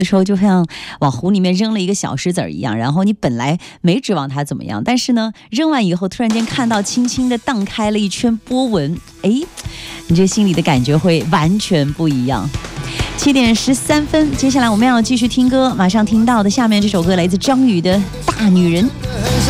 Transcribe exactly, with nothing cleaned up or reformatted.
的时候就像往湖里面扔了一个小石子儿一样，然后你本来没指望它怎么样，但是呢，扔完以后突然间看到轻轻的荡开了一圈波纹，哎，你这心里的感觉会完全不一样。七点十三分，接下来我们要继续听歌，马上听到的下面这首歌来自张宇的《大女人》。